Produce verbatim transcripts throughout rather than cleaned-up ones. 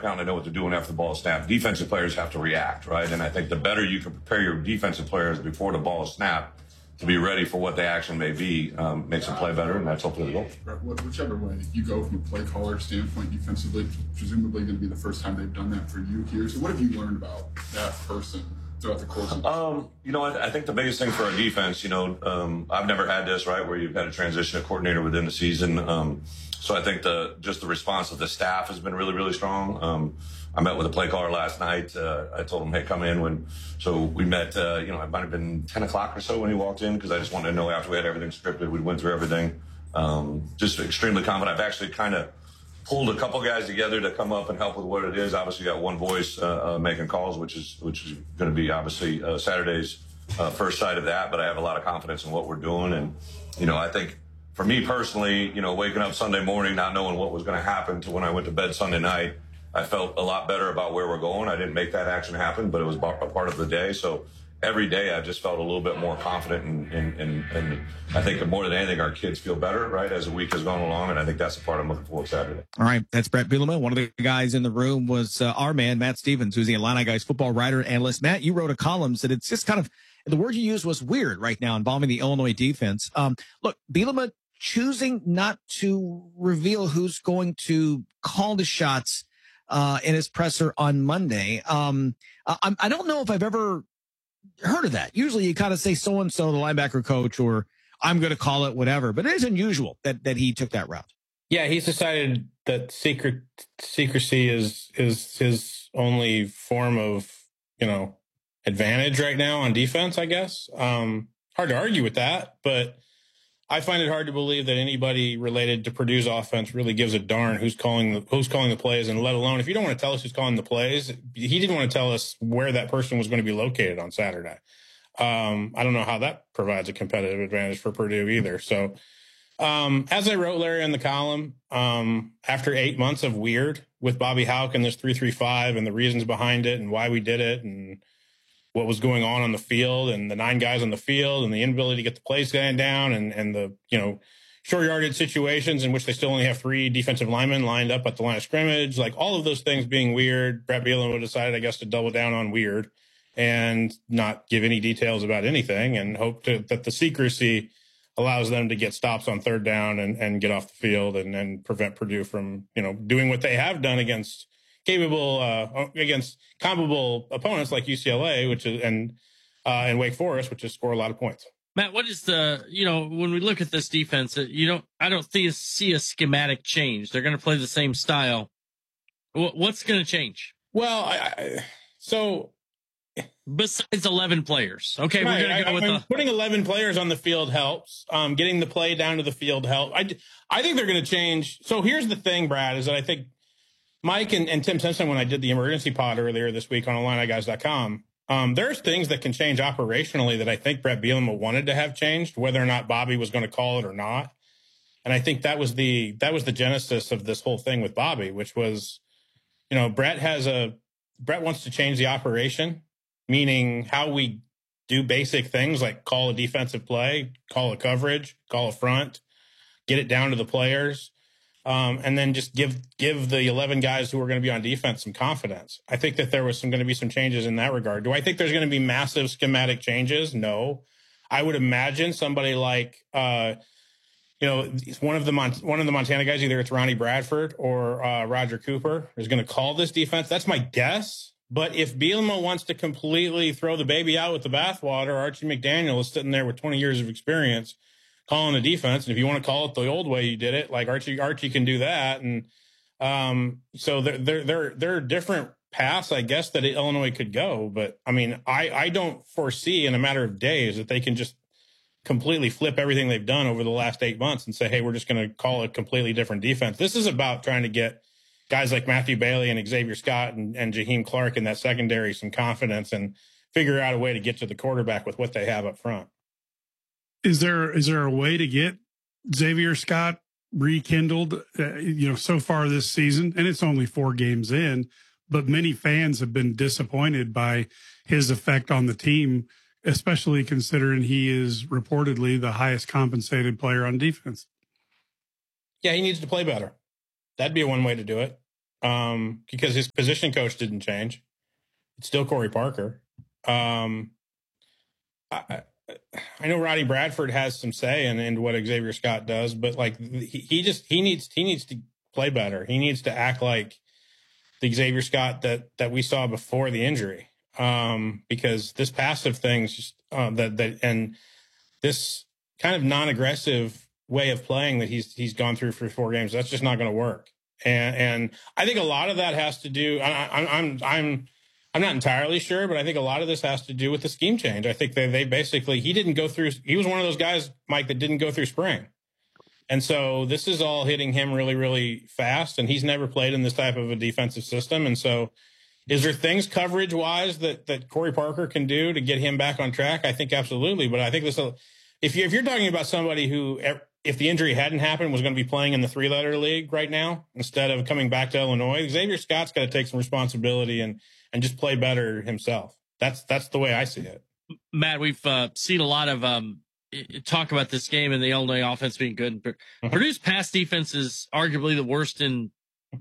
count, they know what they're doing after the ball is snapped. Defensive players have to react, right? And I think the better you can prepare your defensive players before the ball is snapped to be ready for what the action may be, um, makes them play better, and that's hopefully the goal. Whichever way you go from a play caller standpoint defensively, presumably going to be the first time they've done that for you here. So what have you learned about that person throughout the course of um, you know, I, I think the biggest thing for our defense, you know, um, I've never had this, right, where you've got to transition a coordinator within the season. Um, so I think the just the response of the staff has been really, really strong. Um, I met with a play caller last night. Uh, I told him, hey, come in when, so we met, uh, you know, it might have been ten o'clock or so when he walked in, because I just wanted to know after we had everything scripted, we went through everything. Um, just extremely confident. I've actually kind of pulled a couple guys together to come up and help with what it is. Obviously, got one voice uh, uh, making calls, which is which is going to be obviously uh, Saturday's uh, first side of that. But I have a lot of confidence in what we're doing, and you know, I think for me personally, you know, waking up Sunday morning not knowing what was going to happen to when I went to bed Sunday night, I felt a lot better about where we're going. I didn't make that action happen, but it was a part of the day. So every day I just felt a little bit more confident, and, and, and, and I think more than anything, our kids feel better, right, as the week has gone along, and I think that's the part I'm looking forward to Saturday. All right, that's Bret Bielema. One of the guys in the room was uh, our man, Matt Stevens, who's the Illini Guys football writer and analyst. Matt, you wrote a column that it's just kind of, the word you used was weird right now involving the Illinois defense. Um, look, Bielema choosing not to reveal who's going to call the shots uh, in his presser on Monday. Um, I, I don't know if I've ever heard of that. Usually you kind of say so-and-so, the linebacker coach, or I'm going to call it whatever, but it is unusual that, that he took that route. Yeah. He's decided that secret secrecy is, is his only form of, you know, advantage right now on defense, I guess. Um, hard to argue with that, but I find it hard to believe that anybody related to Purdue's offense really gives a darn who's calling the, who's calling the plays, and let alone, if you don't want to tell us who's calling the plays, he didn't want to tell us where that person was going to be located on Saturday. Um, I don't know how that provides a competitive advantage for Purdue either. So, um, as I wrote, Larry, in the column, um, after eight months of weird with Bobby Hauck and this three three five and the reasons behind it and why we did it and what was going on on the field and the nine guys on the field and the inability to get the plays down and, and the, you know, short yardage situations in which they still only have three defensive linemen lined up at the line of scrimmage, like all of those things being weird. Bret Bielema decided, I guess, to double down on weird and not give any details about anything, and hope to, that the secrecy allows them to get stops on third down and, and get off the field and, and prevent Purdue from, you know, doing what they have done against capable, uh, against comparable opponents like U C L A, which is, and, uh, and Wake Forest, which is score a lot of points. Matt, what is the, you know, when we look at this defense, you don't, I don't see, see a schematic change. They're going to play the same style. What's going to change? Well, I, I, so besides eleven players, okay, right, we're going to go I, with I mean, the putting eleven players on the field helps. Um, getting the play down to the field helps. I, I think they're going to change. So here's the thing, Brad, is that I think Mike and, and Tim Simpson, when I did the emergency pod earlier this week on Illini Guys dot com, um, there's things that can change operationally that I think Bret Bielema wanted to have changed, whether or not Bobby was going to call it or not. And I think that was the that was the genesis of this whole thing with Bobby, which was, you know, Bret has a Bret wants to change the operation, meaning how we do basic things like call a defensive play, call a coverage, call a front, get it down to the players. Um, and then just give give the eleven guys who are going to be on defense some confidence. I think that there was some going to be some changes in that regard. Do I think there's going to be massive schematic changes? No. I would imagine somebody like, uh, you know, one of the Mon- one of the Montana guys, either it's Ronnie Bradford or uh, Roger Cooper, is going to call this defense. That's my guess. But if Bielema wants to completely throw the baby out with the bathwater, Archie McDaniel is sitting there with twenty years of experience calling the defense. And if you want to call it the old way you did it, like Archie, Archie can do that. And um, so there, there, there, there are different paths, I guess, that Illinois could go. But I mean, I, I don't foresee in a matter of days that they can just completely flip everything they've done over the last eight months and say, hey, we're just going to call a completely different defense. This is about trying to get guys like Matthew Bailey and Xavier Scott and, and Jaheim Clark in that secondary some confidence and figure out a way to get to the quarterback with what they have up front. Is there is there a way to get Xavier Scott rekindled? Uh, you know, so far this season, and it's only four games in, but many fans have been disappointed by his effect on the team, especially considering he is reportedly the highest compensated player on defense. Yeah, he needs to play better. That'd be one way to do it. um, because his position coach didn't change. It's still Corey Parker. Um, I, I know Rodney Bradford has some say in, in what Xavier Scott does, but like he, he just he needs he needs to play better. He needs to act like the Xavier Scott that that we saw before the injury. Um, because this passive thing's just uh, that that and this kind of non-aggressive way of playing that he's he's gone through for four games, that's just not going to work. And and I think a lot of that has to do. I, I, I'm I'm I'm not entirely sure, but I think a lot of this has to do with the scheme change. I think they they basically he didn't go through. He was one of those guys, Mike, that didn't go through spring, and so this is all hitting him really really fast. And he's never played in this type of a defensive system, and so. Is there things coverage wise that, that Corey Parker can do to get him back on track? I think absolutely. But I think this, if you, if you're talking about somebody who, if the injury hadn't happened, was going to be playing in the three letter league right now, instead of coming back to Illinois, Xavier Scott's got to take some responsibility and, and just play better himself. That's, that's the way I see it. Matt, we've uh, seen a lot of um, talk about this game and the Illinois offense being good. Mm-hmm. Purdue's pass defense is arguably the worst in,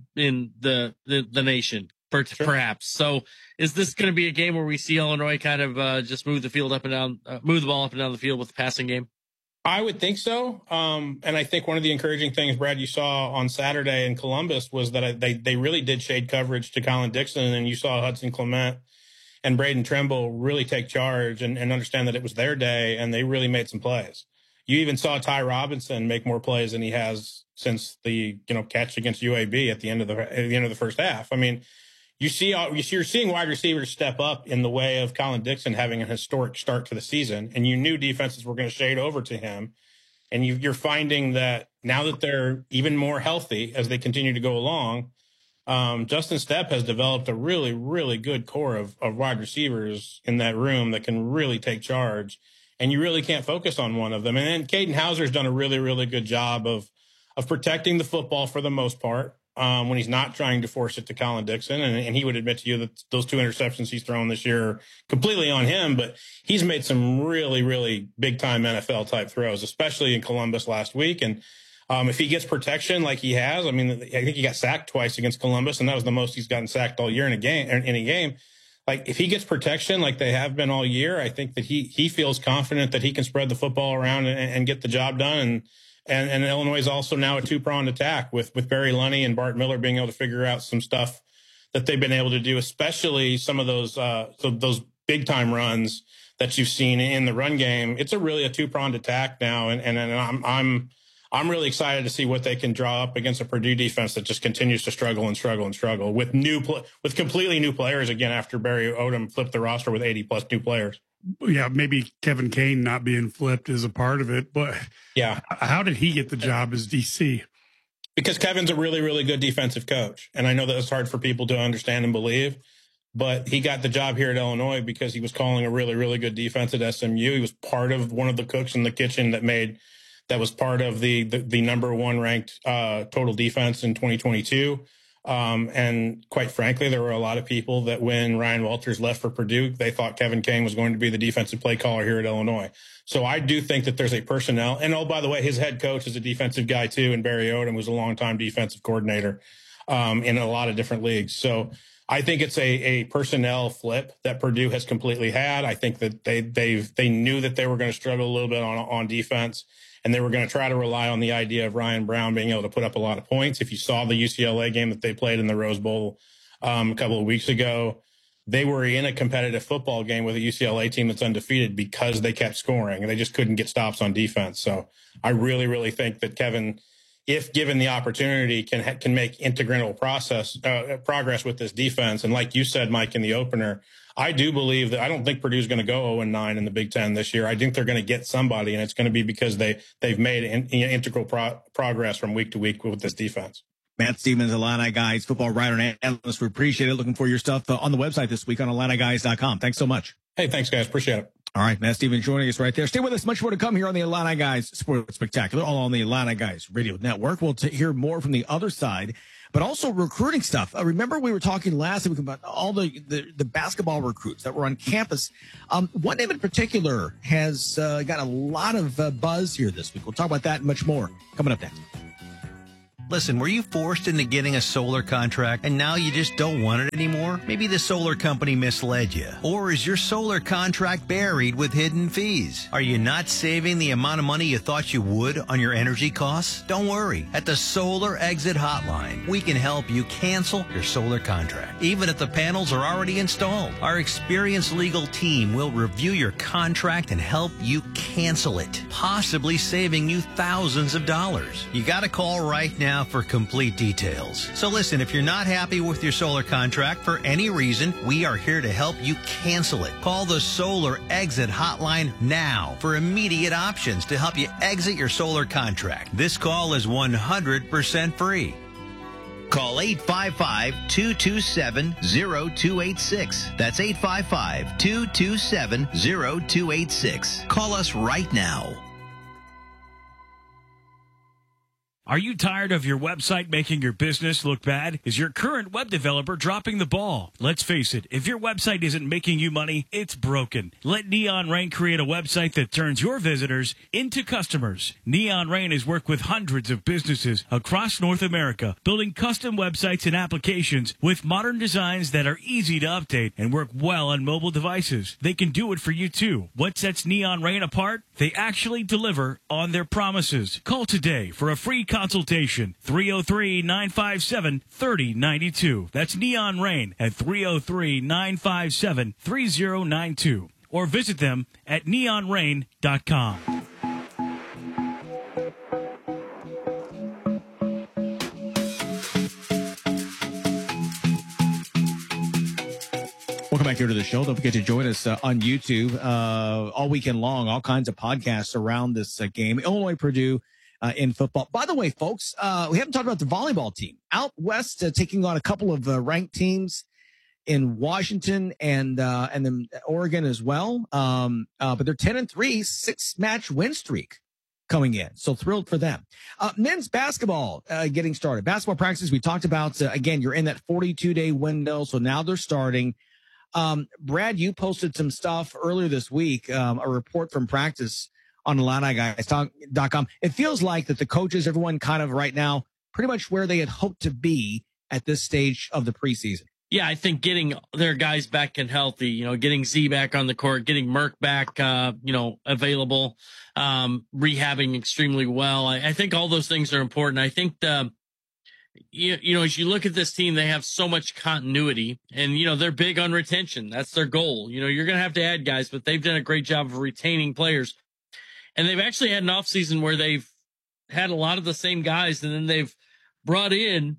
in the, the, the nation. Per- sure. Perhaps. So is this going to be a game where we see Illinois kind of uh, just move the field up and down, uh, move the ball up and down the field with the passing game? I would think so. Um, and I think one of the encouraging things, Brad, you saw on Saturday in Columbus was that they, they really did shade coverage to Colin Dixon. And you saw Hudson Clement and Braden Trimble really take charge and, and understand that it was their day. And they really made some plays. You even saw Ty Robinson make more plays than he has since the, you know, catch against U A B at the end of the, at the end of the first half. I mean, You see, you're seeing wide receivers step up in the way of Colin Dixon having a historic start to the season, and you knew defenses were going to shade over to him. And you, you're finding that now that they're even more healthy as they continue to go along, um, Justin Stepp has developed a really, really good core of, of wide receivers in that room that can really take charge, and you really can't focus on one of them. And then Caden Hauser's done a really, really good job of of protecting the football for the most part. Um, when he's not trying to force it to Colin Dixon. And, and he would admit to you that those two interceptions he's thrown this year are completely on him, but he's made some really, really big time N F L type throws, especially in Columbus last week. And um, if he gets protection like he has, I mean, I think he got sacked twice against Columbus, and that was the most he's gotten sacked all year in a game, in a game. Like if he gets protection like they have been all year, I think that he, he feels confident that he can spread the football around and, and get the job done. And, And, and Illinois is also now a two-pronged attack with, with Barry Lunny and Bart Miller being able to figure out some stuff that they've been able to do, especially some of those uh, so those big-time runs that you've seen in the run game. It's a really a two-pronged attack now, and, and, and I'm I'm I'm really excited to see what they can draw up against a Purdue defense that just continues to struggle and struggle and struggle with new pl- with completely new players again after Barry Odom flipped the roster with eighty plus new players. Yeah, maybe Kevin Kane not being flipped is a part of it, but yeah, how did he get the job as D C? Because Kevin's a really, really good defensive coach, and I know that it's hard for people to understand and believe, but he got the job here at Illinois because he was calling a really, really good defense at S M U. He was part of one of the cooks in the kitchen that made that was part of the the, the number one ranked uh, total defense in twenty twenty-two. Um, and quite frankly, there were a lot of people that when Ryan Walters left for Purdue, they thought Kevin Kane was going to be the defensive play caller here at Illinois. So I do think that there's a personnel. And oh, by the way, his head coach is a defensive guy too. And Barry Odom was a longtime defensive coordinator, um, in a lot of different leagues. So I think it's a, a personnel flip that Purdue has completely had. I think that they, they've, they knew that they were going to struggle a little bit on, on defense. And they were going to try to rely on the idea of Ryan Brown being able to put up a lot of points. If you saw the U C L A game that they played in the Rose Bowl um, a couple of weeks ago, they were in a competitive football game with a U C L A team that's undefeated because they kept scoring and they just couldn't get stops on defense. So I really, really think that Kevin, if given the opportunity, can can make integral process uh, progress with this defense. And like you said, Mike, in the opener, I do believe that I don't think Purdue's going to go oh and nine in the Big Ten this year. I think they're going to get somebody, and it's going to be because they, they've made in, in integral pro- progress from week to week with this defense. Matt Stevens, Illini Guys, football writer and analyst. We appreciate it. Looking for your stuff uh, on the website this week on Illini Guys dot com. Thanks so much. Hey, thanks, guys. Appreciate it. All right, Matt Stevens joining us right there. Stay with us. Much more to come here on the Illini Guys Sports Spectacular, all on the Illini Guys Radio Network. We'll t- hear more from the other side, but also recruiting stuff. Uh, remember, we were talking last week about all the, the, the basketball recruits that were on campus. Um, one name in particular has uh, got a lot of uh, buzz here this week. We'll talk about that and much more coming up next. Listen, were you forced into getting a solar contract and now you just don't want it anymore? Maybe the solar company misled you. Or is your solar contract buried with hidden fees? Are you not saving the amount of money you thought you would on your energy costs? Don't worry. At the Solar Exit Hotline, we can help you cancel your solar contract, even if the panels are already installed. Our experienced legal team will review your contract and help you cancel it, possibly saving you thousands of dollars. You got to call right now for complete details. So listen, if you're not happy with your solar contract for any reason, we are here to help you cancel it. Call the Solar Exit Hotline now for immediate options to help you exit your solar contract. This call is one hundred percent free. Call eight five five, two two seven, zero two eight six. That's eight five five, two two seven, zero two eight six. Call us right now. Are you tired of your website making your business look bad? Is your current web developer dropping the ball? Let's face it, if your website isn't making you money, it's broken. Let Neon Rain create a website that turns your visitors into customers. Neon Rain has worked with hundreds of businesses across North America, building custom websites and applications with modern designs that are easy to update and work well on mobile devices. They can do it for you too. What sets Neon Rain apart? They actually deliver on their promises. Call today for a free consultation. three oh three, nine five seven, three oh nine two. That's Neon Rain at three oh three, nine five seven, three oh nine two. Or visit them at neon rain dot com. Welcome back here to the show. Don't forget to join us uh, on YouTube uh, all weekend long. All kinds of podcasts around this uh, game. Illinois, Purdue uh, in football. By the way, folks, uh, we haven't talked about the volleyball team out west, uh, taking on a couple of uh, ranked teams in Washington and uh, and then Oregon as well. Um, uh, but they're ten and three, six match win streak coming in. So thrilled for them. Uh, men's basketball uh, getting started. Basketball practices we talked about. Uh, again, you're in that forty-two day window. So now they're starting. Um, Brad, you posted some stuff earlier this week, um, a report from practice on Illini Guys dot com. It feels like that the coaches, everyone kind of right now, pretty much where they had hoped to be at this stage of the preseason. Yeah, I think getting their guys back and healthy, you know, getting Z back on the court, getting Merck back, uh, you know, available, um, rehabbing extremely well. I, I think all those things are important. I think the, You, you know, as you look at this team, they have so much continuity and, you know, they're big on retention. That's their goal. You know, you're going to have to add guys, but they've done a great job of retaining players. And they've actually had an offseason where they've had a lot of the same guys and then they've brought in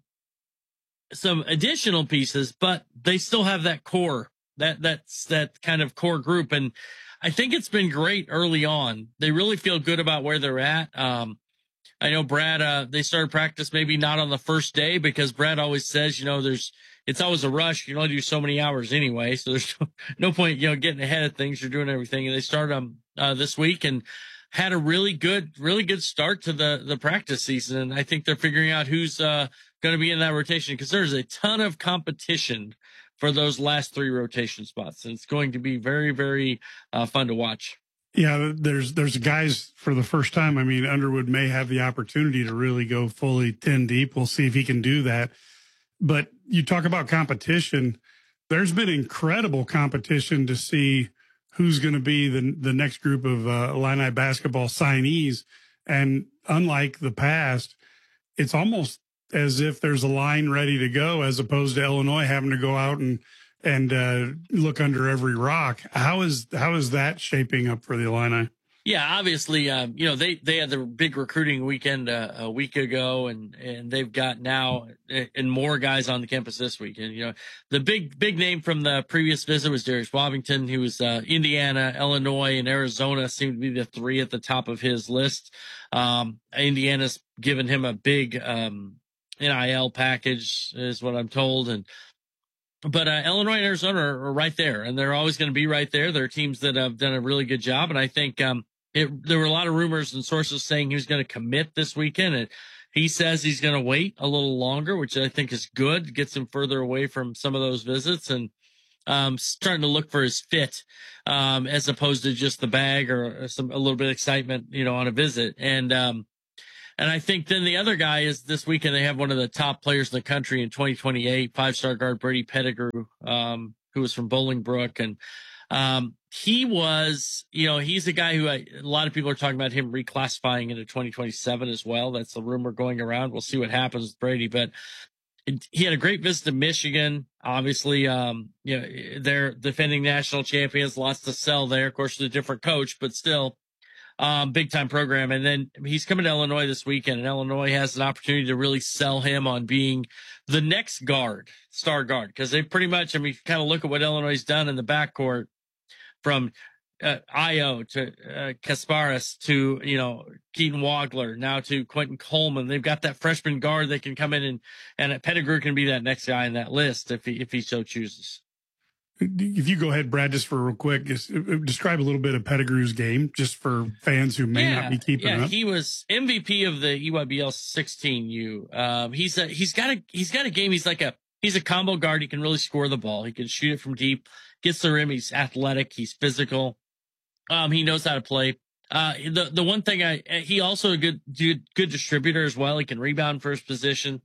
some additional pieces, but they still have that core, that, that's that kind of core group. And I think it's been great early on. They really feel good about where they're at. Um, I know Brad, uh, they started practice maybe not on the first day because Brad always says, you know, there's, it's always a rush. You can only do so many hours anyway. So there's no, no point, you know, getting ahead of things. You're doing everything. And they started um, uh, this week and had a really good, really good start to the, the practice season. And I think they're figuring out who's uh, going to be in that rotation because there's a ton of competition for those last three rotation spots. And it's going to be very, very uh, fun to watch. Yeah, there's there's guys for the first time. I mean, Underwood may have the opportunity to really go fully ten deep. We'll see if he can do that. But you talk about competition. There's been incredible competition to see who's going to be the the next group of uh, Illini basketball signees. And unlike the past, it's almost as if there's a line ready to go, as opposed to Illinois having to go out and and uh, look under every rock. How is how is that shaping up for the Illini? Yeah, obviously, um, you know, they, they had the big recruiting weekend uh, a week ago, and, and they've got now and more guys on the campus this weekend. You know, the big big name from the previous visit was Darius Wobington, who was uh, Indiana, Illinois, and Arizona seemed to be the three at the top of his list. Um, Indiana's given him a big um, N I L package, is what I'm told, and But uh, Illinois and Arizona are, are right there, and they're always going to be right there. They're teams that have done a really good job, and I think um, it, there were a lot of rumors and sources saying he was going to commit this weekend, and he says he's going to wait a little longer, which I think is good, gets him further away from some of those visits, and um, starting to look for his fit um, as opposed to just the bag or some a little bit of excitement, you know, on a visit. And um, And I think then the other guy is this weekend they have one of the top players in the country in twenty twenty-eight, five-star guard Brady Pettigrew, um, who was from Bolingbrook. And um, he was, you know, he's a guy who I, a lot of people are talking about him reclassifying into twenty twenty-seven as well. That's the rumor going around. We'll see what happens with Brady. But he had a great visit to Michigan. Obviously, um, you know, they're defending national champions, lots to sell there. Of course, with a different coach, but still. Um, big time program. And then he's coming to Illinois this weekend, and Illinois has an opportunity to really sell him on being the next guard, star guard, because they pretty much, I mean, kind of look at what Illinois has done in the backcourt from uh, Io to uh, Kasparis to, you know, Keaton Wagler, now to Quentin Coleman. They've got that freshman guard that can come in and, and Pettigrew can be that next guy in that list if he, if he so chooses. If you go ahead, Brad, just for real quick, just describe a little bit of Pettigrew's game, just for fans who may yeah, not be keeping yeah, up. He was M V P of the E Y B L sixteen U. Um, he's a, he's got a, he's got a game. He's like a, he's a combo guard. He can really score the ball. He can shoot it from deep, gets the rim. He's athletic. He's physical. Um, he knows how to play. Uh, the, the one thing I, he also a good, good, good distributor as well. He can rebound for his position.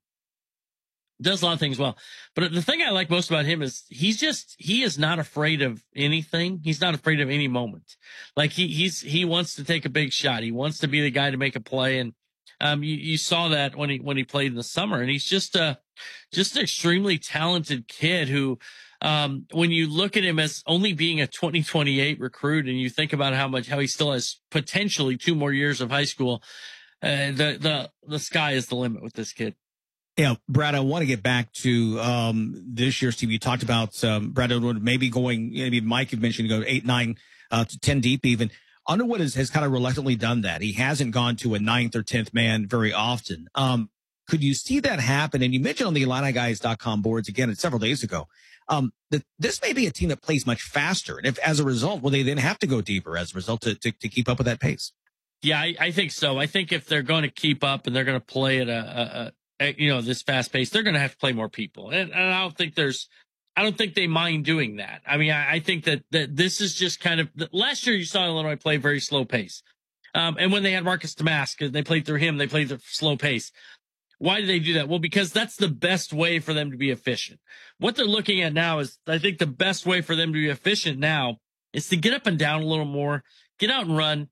Does a lot of things well. But the thing I like most about him is he's just, he is not afraid of anything. He's not afraid of any moment. Like he, he's, he wants to take a big shot. He wants to be the guy to make a play. And, um, you, you saw that when he, when he played in the summer, and he's just a, just an extremely talented kid who, um, when you look at him as only being a twenty twenty-eight recruit and you think about how much, how he still has potentially two more years of high school, uh, the, the, the sky is the limit with this kid. Yeah, Brad, I want to get back to um, this year's team. You talked about um, Brad Underwood maybe going, maybe Mike had mentioned to go eight, nine uh, to ten deep even. Underwood has, has kind of reluctantly done that. He hasn't gone to a ninth or tenth man very often. Um, could you see that happen? And you mentioned on the Illini Guys dot com boards again several days ago um, that this may be a team that plays much faster. And if as a result, will they then have to go deeper as a result to, to, to keep up with that pace? Yeah, I, I think so. I think if they're going to keep up and they're going to play at a, a, a you know, this fast pace, they're going to have to play more people. And, and I don't think there's, I don't think they mind doing that. I mean, I, I think that, that this is just kind of, last year you saw Illinois play very slow pace. Um, and when they had Marcus Damask, they played through him, they played the slow pace. Why do they do that? Well, because that's the best way for them to be efficient. What they're looking at now is, I think the best way for them to be efficient now is to get up and down a little more, get out and run,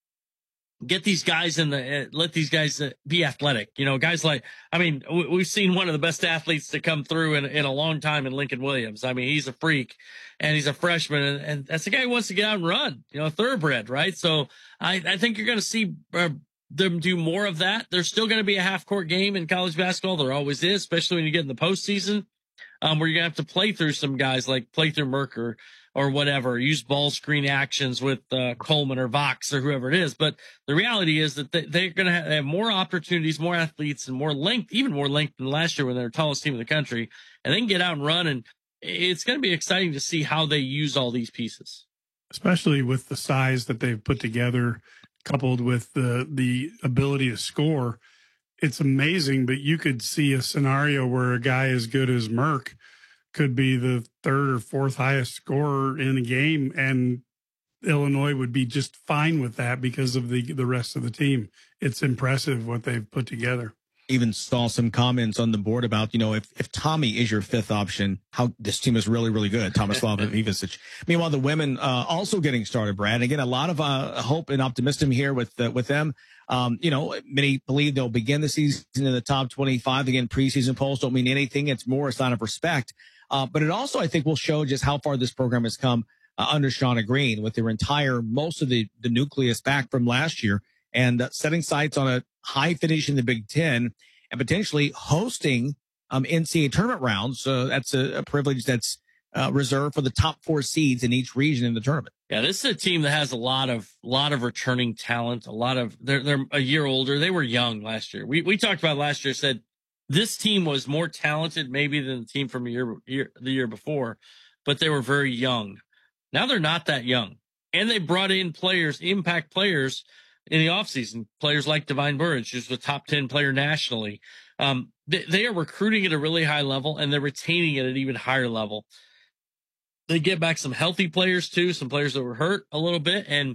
get these guys in the, uh, let these guys uh, be athletic. You know, guys like, I mean, w- we've seen one of the best athletes to come through in, in a long time in Lincoln Williams. I mean, he's a freak and he's a freshman, and, and that's the guy who wants to get out and run, you know, thoroughbred, right? So I, I think you're going to see uh, them do more of that. There's still going to be a half court game in college basketball. There always is, especially when you get in the postseason, um, where you're going to have to play through some guys like play through Merker or whatever, use ball screen actions with uh, Coleman or Vox or whoever it is. But the reality is that they, they're going to have, have more opportunities, more athletes, and more length, even more length than last year when they're the tallest team in the country. And they can get out and run, and it's going to be exciting to see how they use all these pieces. Especially with the size that they've put together, coupled with the the ability to score. It's amazing, but you could see a scenario where a guy as good as Merck could be the third or fourth highest scorer in a game, and Illinois would be just fine with that because of the the rest of the team. It's impressive what they've put together. Even saw some comments on the board about, you know, if, if Tommy is your fifth option, how this team is really, really good. Tomislav Ivicic. Meanwhile, the women uh, also getting started, Brad. Again, a lot of uh, hope and optimism here with uh, with them. Um, you know, many believe they'll begin the season in the top twenty-five. Again, preseason polls don't mean anything. It's more a sign of respect. Uh, but it also, I think, will show just how far this program has come uh, under Shauna Green with their entire, most of the, the nucleus back from last year, and uh, setting sights on a high finish in the Big Ten and potentially hosting um, N C double A tournament rounds. So that's a, a privilege that's uh, reserved for the top four seeds in each region in the tournament. Yeah, this is a team that has a lot of lot of returning talent. A lot of they're they're a year older. They were young last year. We we talked about last year. Said this team was more talented maybe than the team from a year, year the year before, but they were very young. Now they're not that young, and they brought in players, impact players in the offseason, players like Divine Burridge, who's the top ten player nationally. Um, they, they are recruiting at a really high level, and they're retaining at an even higher level. They get back some healthy players too, some players that were hurt a little bit, and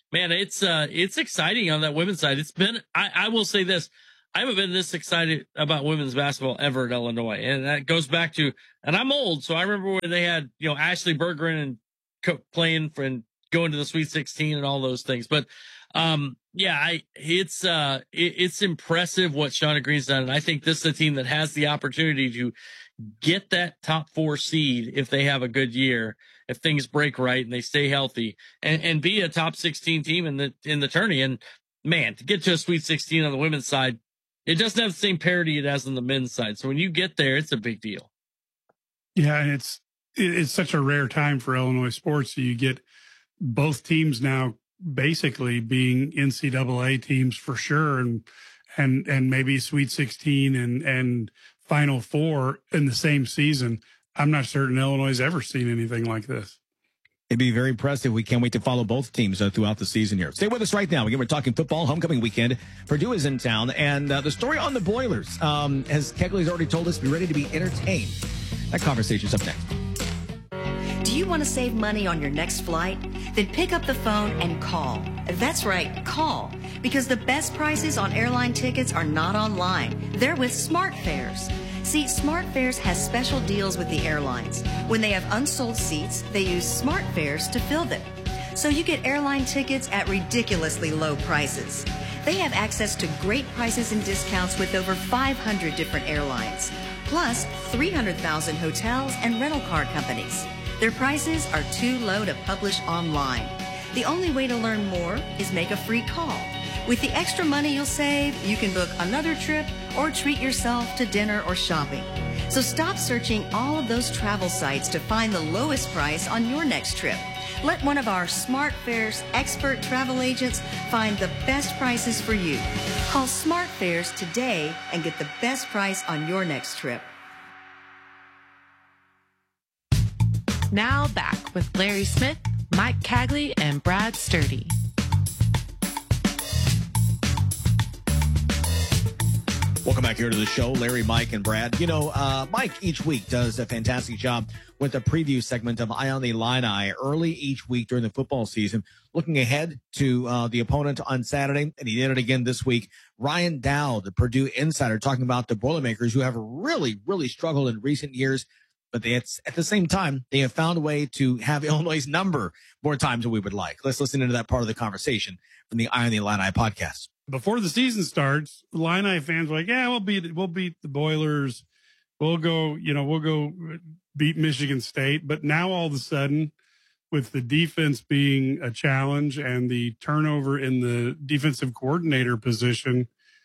Man, it's uh, it's exciting on that women's side. It's been, I, I will say this, I haven't been this excited about women's basketball ever at Illinois. And that goes back to, and I'm old, so I remember when they had, you know, Ashley Bergeron and co- playing for and going to the Sweet sixteen and all those things. But, um, yeah, I, it's, uh, it, it's impressive what Shauna Green's done. And I think this is a team that has the opportunity to get that top four seed if they have a good year, if things break right and they stay healthy, and, and be a top sixteen team in the, in the tourney. And man, to get to a Sweet sixteen on the women's side, it doesn't have the same parity it has on the men's side. So when you get there, it's a big deal. Yeah, and it's it's such a rare time for Illinois sports. So you get both teams now basically being N C double A teams for sure, and and and maybe Sweet sixteen and and Final Four in the same season. I'm not certain Illinois has ever seen anything like this. It'd be very impressive. We can't wait to follow both teams uh, throughout the season here. Stay with us right now. Again, we're talking football, homecoming weekend. Purdue is in town, and uh, the story on the Boilers, um, as Kegley's already told us, be ready to be entertained. That conversation's up next. Do you want to save money on your next flight? Then pick up the phone and call. That's right, call. Because the best prices on airline tickets are not online. They're with SmartFares. See, SmartFares has special deals with the airlines. When they have unsold seats, they use SmartFares to fill them. So you get airline tickets at ridiculously low prices. They have access to great prices and discounts with over five hundred different airlines, plus three hundred thousand hotels and rental car companies. Their prices are too low to publish online. The only way to learn more is make a free call. With the extra money you'll save, you can book another trip or treat yourself to dinner or shopping. So stop searching all of those travel sites to find the lowest price on your next trip. Let one of our SmartFares expert travel agents find the best prices for you. Call SmartFares today and get the best price on your next trip. Now back with Larry Smith, Mike Cagley, and Brad Sturdy. Welcome back here to the show, Larry, Mike, and Brad. You know, uh, Mike each week does a fantastic job with a preview segment of Eye on the Illini early each week during the football season, looking ahead to uh, the opponent on Saturday, and he did it again this week. Ryan Dowd, the Purdue insider, talking about the Boilermakers, who have really, really struggled in recent years, but they, it's, at the same time, they have found a way to have Illinois' number more times than we would like. Let's listen into that part of the conversation from the Eye on the Illini podcast. Before the season starts, Illini fans were like, yeah, we'll beat we'll beat the Boilers. We'll go, you know, we'll go beat Michigan State. But now all of a sudden, with the defense being a challenge and the turnover in the defensive coordinator position,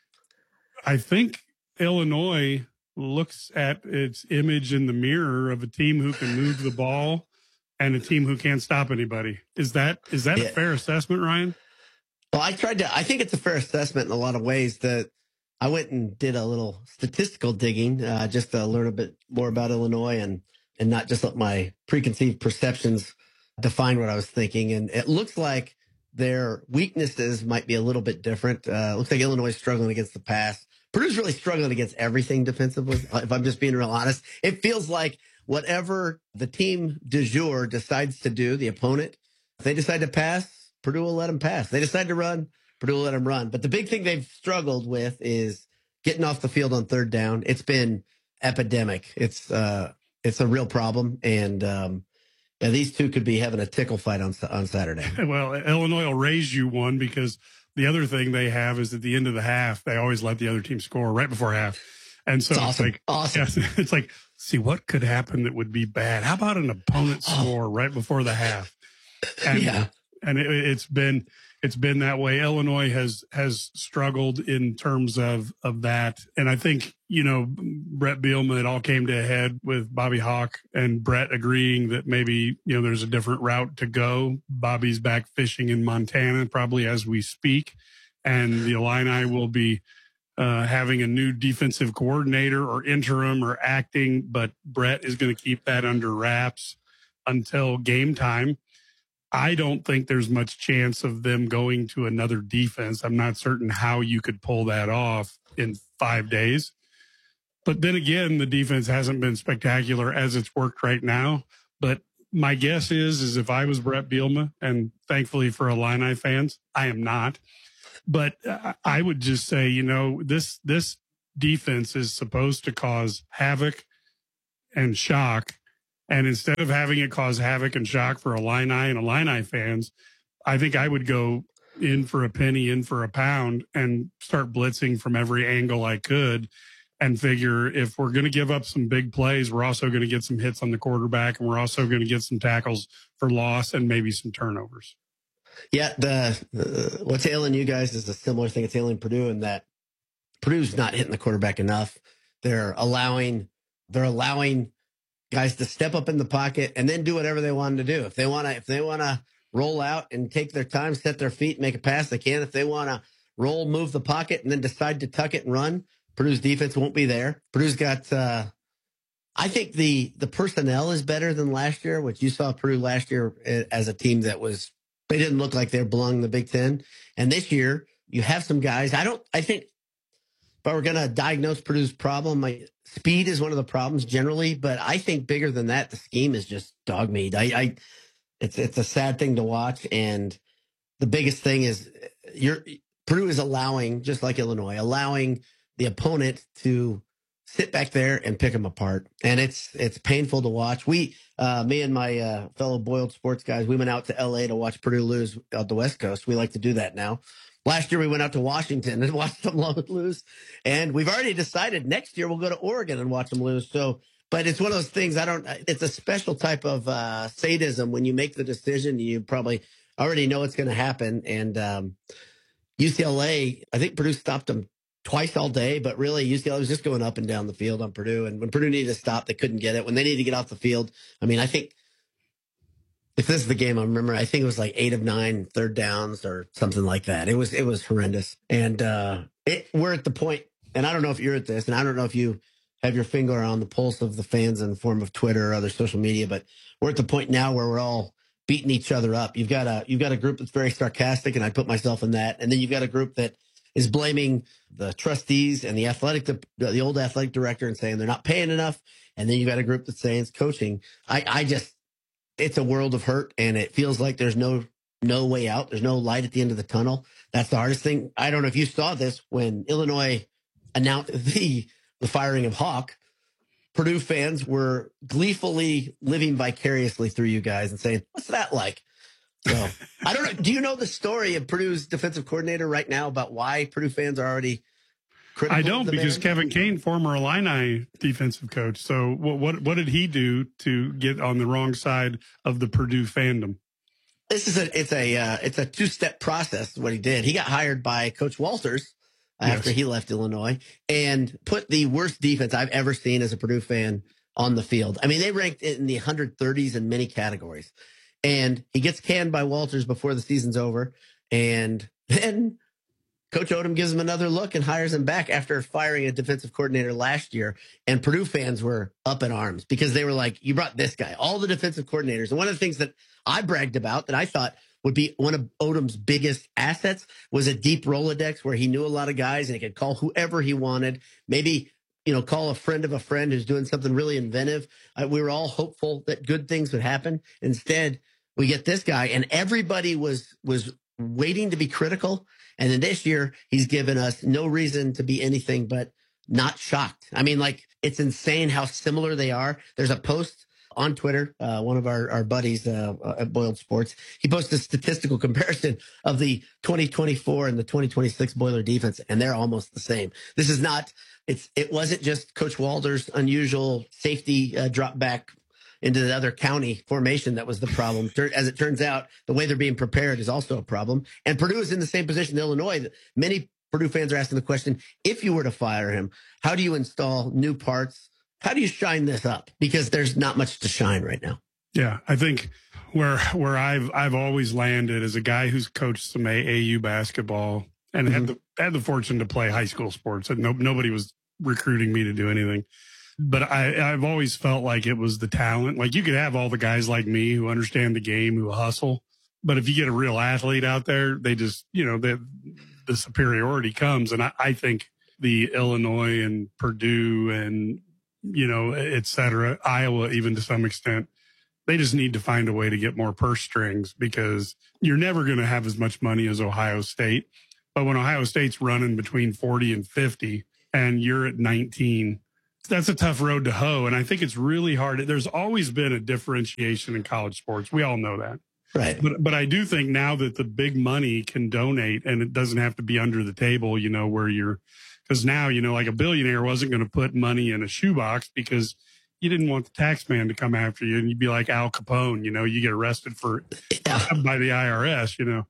I think Illinois looks at its image in the mirror of a team who can move the ball and a team who can't stop anybody. Is that is that yeah. a fair assessment, Ryan? Well, I tried to, I think it's a fair assessment in a lot of ways. That I went and did a little statistical digging uh, just to learn a bit more about Illinois and, and not just let my preconceived perceptions define what I was thinking. And it looks like their weaknesses might be a little bit different. Uh, it looks like Illinois is struggling against the pass. Purdue's really struggling against everything defensively. If I'm just being real honest, it feels like whatever the team du jour decides to do, the opponent, if they decide to pass, Purdue will let them pass. They decide to run, Purdue will let them run. But the big thing they've struggled with is getting off the field on third down. It's been epidemic. It's uh, it's a real problem. And um, yeah, these two could be having a tickle fight on on Saturday. Well, Illinois will raise you one because the other thing they have is at the end of the half, they always let the other team score right before half. And so it's awesome. It's like, awesome. Yeah, it's like, see, what could happen that would be bad? How about an opponent score right before the half? And, yeah. And it, it's been it's been that way. Illinois has has struggled in terms of of that, and I think you know Brett Bielema. It all came to a head with Bobby Hawk and Brett agreeing that maybe you know there's a different route to go. Bobby's back fishing in Montana probably as we speak, and the Illini will be uh, having a new defensive coordinator or interim or acting, but Brett is going to keep that under wraps until game time. I don't think there's much chance of them going to another defense. I'm not certain how you could pull that off in five days. But then again, the defense hasn't been spectacular as it's worked right now. But my guess is, is if I was Brett Bielema, and thankfully for Illini fans, I am not, but I would just say, you know, this, this defense is supposed to cause havoc and shock. And instead of having it cause havoc and shock for Illini and Illini fans, I think I would go in for a penny, in for a pound, and start blitzing from every angle I could, and figure if we're going to give up some big plays, we're also going to get some hits on the quarterback, and we're also going to get some tackles for loss and maybe some turnovers. Yeah, the uh, what's ailing you guys is a similar thing. It's ailing Purdue in that Purdue's not hitting the quarterback enough. They're allowing they're allowing guys to step up in the pocket and then do whatever they want to do. If they want to, if they want to roll out and take their time, set their feet, make a pass, they can. If they want to roll, move the pocket, and then decide to tuck it and run, Purdue's defense won't be there. Purdue's got, uh, I think the the personnel is better than last year, which you saw Purdue last year as a team that was, they didn't look like they belonged in the Big Ten. And this year, you have some guys. I don't, I think, if I were going to diagnose Purdue's problem, my speed is one of the problems generally, but I think bigger than that, the scheme is just dog meat. I, I it's it's a sad thing to watch, and the biggest thing is you're Purdue is allowing, just like Illinois, allowing the opponent to sit back there and pick them apart, and it's it's painful to watch. We, uh, me and my uh, fellow Boiled Sports guys, we went out to L A to watch Purdue lose on the West Coast. We like to do that now. Last year, we went out to Washington and watched them lose. And we've already decided next year we'll go to Oregon and watch them lose. So, but it's one of those things, I don't, it's a special type of uh, sadism. When you make the decision, you probably already know it's going to happen. And um, U C L A, I think Purdue stopped them twice all day, but really U C L A was just going up and down the field on Purdue. And when Purdue needed to stop, they couldn't get it. When they needed to get off the field, I mean, I think, if this is the game I remember, I think it was like eight of nine third downs or something like that. It was it was horrendous. And uh, it, we're at the point, and I don't know if you're at this, and I don't know if you have your finger on the pulse of the fans in the form of Twitter or other social media, but we're at the point now where we're all beating each other up. You've got a you've got a group that's very sarcastic, and I put myself in that. And then you've got a group that is blaming the trustees and the athletic, the, the old athletic director, and saying they're not paying enough. And then you've got a group that's saying it's coaching. I, I just, it's a world of hurt, and it feels like there's no no way out. There's no light at the end of the tunnel. That's the hardest thing. I don't know if you saw this when Illinois announced the the firing of Hawk. Purdue fans were gleefully living vicariously through you guys and saying, "What's that like?" So I don't know. Do you know the story of Purdue's defensive coordinator right now about why Purdue fans are already critical? I don't, because man? Kevin Kane, former Illini defensive coach. So what, what what did he do to get on the wrong side of the Purdue fandom? This is a it's a uh, it's a two step process. What he did, he got hired by Coach Walters after Yes. he left Illinois and put the worst defense I've ever seen as a Purdue fan on the field. I mean, they ranked in the one hundred thirties in many categories. And he gets canned by Walters before the season's over. And then Coach Odom gives him another look and hires him back after firing a defensive coordinator last year. And Purdue fans were up in arms because they were like, you brought this guy, all the defensive coordinators. And one of the things that I bragged about that I thought would be one of Odom's biggest assets was a deep Rolodex where he knew a lot of guys and he could call whoever he wanted. Maybe, you know, call a friend of a friend who's doing something really inventive. Uh, we were all hopeful that good things would happen. Instead, we get this guy, and everybody was was waiting to be critical. And then this year, he's given us no reason to be anything but not shocked. I mean, like, it's insane how similar they are. There's a post on Twitter, uh, one of our, our buddies uh, at Boiled Sports, he posted a statistical comparison of the twenty twenty-four and the twenty twenty-six Boiler defense, and they're almost the same. This is not, it's it wasn't just Coach Walters' unusual safety uh, drop back into the other county formation that was the problem. As it turns out, the way they're being prepared is also a problem. And Purdue is in the same position in Illinois. Many Purdue fans are asking the question, if you were to fire him, how do you install new parts? How do you shine this up? Because there's not much to shine right now. Yeah, I think where where I've I've always landed as a guy who's coached some A A U basketball and mm-hmm. had the had the fortune to play high school sports. And no, nobody was recruiting me to do anything. But I, I've always felt like it was the talent. Like, you could have all the guys like me who understand the game, who hustle. But if you get a real athlete out there, they just, you know, the, the superiority comes. And I, I think the Illinois and Purdue and, you know, et cetera, Iowa, even to some extent, They just need to find a way to get more purse strings because you're never going to have as much money as Ohio State. But when Ohio State's running between forty and fifty and you're at nineteen, that's a tough road to hoe. And I think it's really hard. There's always been a differentiation in college sports. We all know that. Right. But but I do think now that the big money can donate and it doesn't have to be under the table, you know, where you're, because now, you know, like a billionaire wasn't going to put money in a shoebox because you didn't want the tax man to come after you and you'd be like Al Capone, you know, you get arrested for Yeah. by the I R S, you know.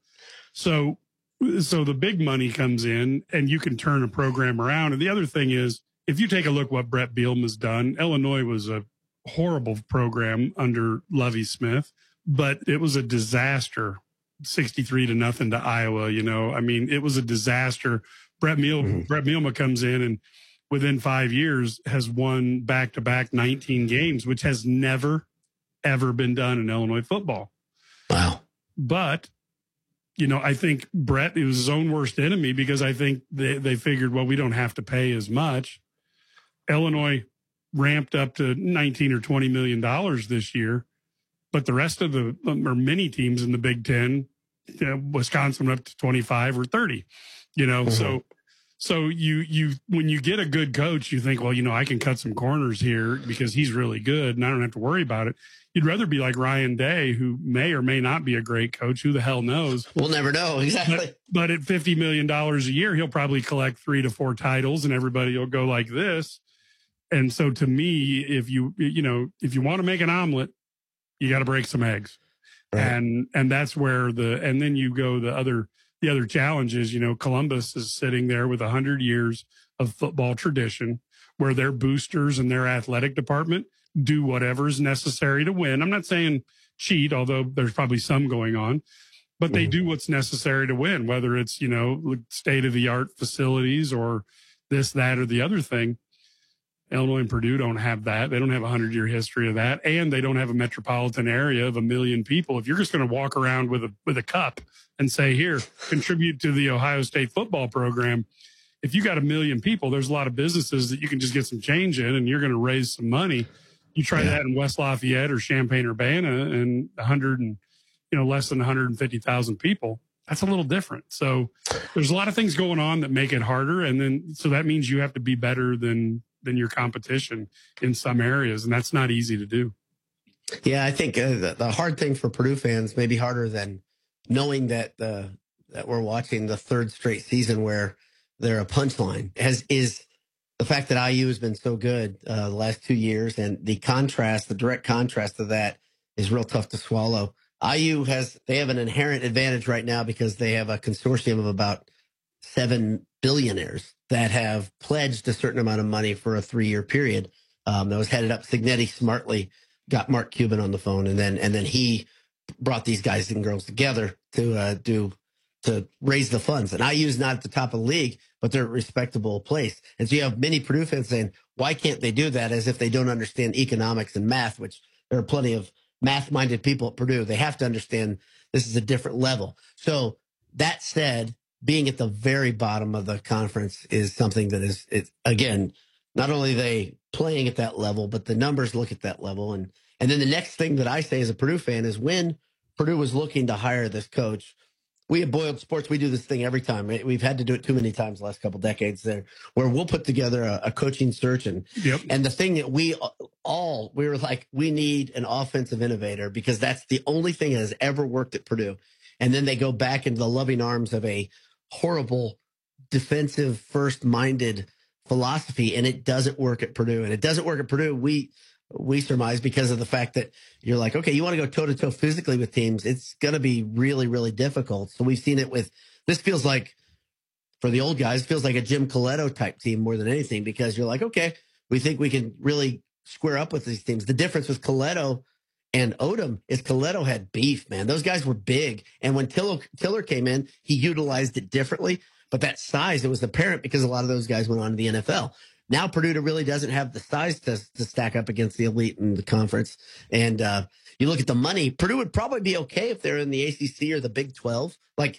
So so the big money comes in and you can turn a program around. And the other thing is, if you take a look what Brett Bielema's done, Illinois was a horrible program under Lovie Smith, but it was a disaster, sixty-three to nothing to Iowa. You know, I mean, it was a disaster. Brett Bielema, Mm-hmm. Brett Bielema comes in and within five years has won back to back nineteen games, which has never, ever been done in Illinois football. Wow. But, you know, I think Brett, it was his own worst enemy because I think they, they figured, well, we don't have to pay as much. Illinois ramped up to nineteen or twenty million dollars this year. But the rest of the, or many teams in the Big Ten, you know, Wisconsin went up to twenty-five or thirty, you know, mm-hmm. so, so you, you, when you get a good coach, you think, well, you know, I can cut some corners here because he's really good and I don't have to worry about it. You'd rather be like Ryan Day, who may or may not be a great coach. Who the hell knows? We'll never know. Exactly. But, but at fifty million dollars a year, he'll probably collect three to four titles and everybody will go like this. And so to me, if you, you know, if you want to make an omelet, you got to break some eggs. Right. And, and that's where the, and then you go the other, the other challenge is, you know, Columbus is sitting there with a hundred years of football tradition where their boosters and their athletic department do whatever is necessary to win. I'm not saying cheat, although there's probably some going on, but they mm-hmm. do what's necessary to win, whether it's, you know, state of the art facilities or this, that, or the other thing. Illinois and Purdue don't have that. They don't have a hundred year history of that. And they don't have a metropolitan area of a million people. If you're just going to walk around with a, with a cup and say, here, contribute to the Ohio State football program. If you got a million people, there's a lot of businesses that you can just get some change in and you're going to raise some money. You try yeah. that in West Lafayette or Champaign-Urbana and a hundred and, you know, less than one hundred fifty thousand people. That's a little different. So there's a lot of things going on that make it harder. And then, so that means you have to be better than, than your competition in some areas. And that's not easy to do. Yeah. I think uh, the, the hard thing for Purdue fans may be harder than knowing that, uh, that we're watching the third straight season where they're a punchline has, is the fact that I U has been so good uh, the last two years. And the contrast, the direct contrast of that is real tough to swallow. I U has, they have an inherent advantage right now because they have a consortium of about seven billionaires that have pledged a certain amount of money for a three-year period. Um, that was headed up. Signetti smartly got Mark Cuban on the phone, and then and then he brought these guys and girls together to uh, do to raise the funds. And I U is not at the top of the league, but they're a respectable place. And so you have many Purdue fans saying, "Why can't they do that?" As if they don't understand economics and math, which there are plenty of math-minded people at Purdue. They have to understand this is a different level. So that said, being at the very bottom of the conference is something that is, it, again, not only are they playing at that level, but the numbers look at that level. And, and then the next thing that I say as a Purdue fan is when Purdue was looking to hire this coach, we at Boiled Sports, we do this thing every time. Right? We've had to do it too many times the last couple of decades there, where we'll put together a, a coaching search. And, yep. and the thing that we all, we were like, we need an offensive innovator because that's the only thing that has ever worked at Purdue. And then they go back into the loving arms of a horrible defensive first minded philosophy. And it doesn't work at Purdue. And it doesn't work at Purdue. We, we surmise because of the fact that you're like, okay, you want to go toe to toe physically with teams. It's going to be really, really difficult. So we've seen it with, this feels like for the old guys, feels like a Jim Coletto type team more than anything, because you're like, okay, we think we can really square up with these teams. The difference with Coletto and Odom is Coletto had beef, man. Those guys were big. And when Tiller, Tiller came in, he utilized it differently. But that size, it was apparent because a lot of those guys went on to the N F L. Now Purdue really doesn't have the size to, to stack up against the elite in the conference. And uh, you look at the money, Purdue would probably be okay if they're in the A C C or the Big twelve, like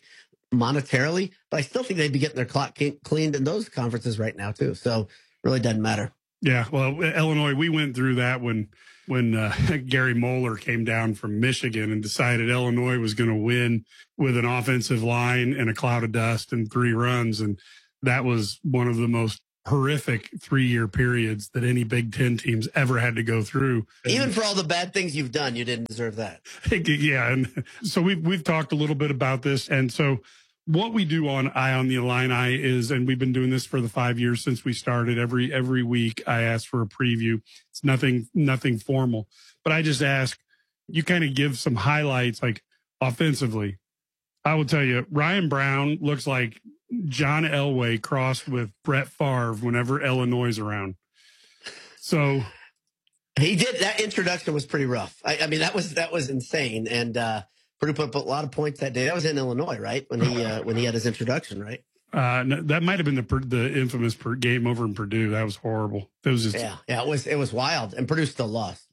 monetarily. But I still think they'd be getting their clock cleaned in those conferences right now, too. So it really doesn't matter. Yeah, well, Illinois, we went through that when when uh, Gary Moeller came down from Michigan and decided Illinois was going to win with an offensive line and a cloud of dust and three runs. And that was one of the most horrific three-year periods that any Big Ten teams ever had to go through. Even for all the bad things you've done, you didn't deserve that. Yeah, and so we've, we've talked a little bit about this. And so what we do on Eye on the Illini is, and we've been doing this for the five years since we started, every every week I ask for a preview. It's nothing nothing formal, but I just ask, you kind of give some highlights, like offensively. I will tell you, Ryan Brown looks like John Elway crossed with Brett Favre whenever Illinois is around. So he did. That introduction was pretty rough. I, I mean, that was that was insane. And uh, Purdue put up a lot of points that day. That was in Illinois, right? When he uh, when he had his introduction, right? Uh, no, that might have been the the infamous per game over in Purdue. That was horrible. That was just yeah, yeah. It was it was wild, and Purdue still lost.